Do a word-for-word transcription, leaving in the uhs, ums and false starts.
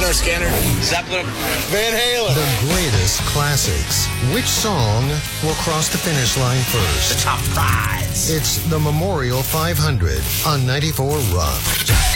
Radar Scanner. Zeppelin. Van Halen. The greatest classics. Which song will cross the finish line first? The top prize. It's the Memorial five hundred on ninety-four Rock.